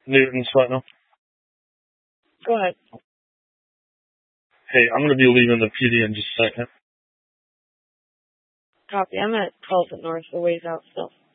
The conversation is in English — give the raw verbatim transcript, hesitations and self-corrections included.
Newton Sutton. Go ahead. Hey, I'm going to be leaving the P D in just a second. Copy. I'm at twelve at North, the ways out still.